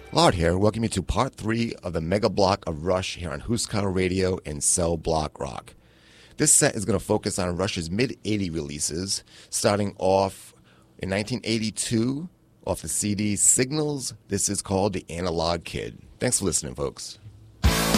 Lard here, welcome you to part 3 of the Mega Block of Rush here on Huskar Radio and Cell Block Rock. This set is going to focus on Rush's mid-80 releases, starting off in 1982 off the CD Signals. This is called The Analog Kid. Thanks for listening, folks.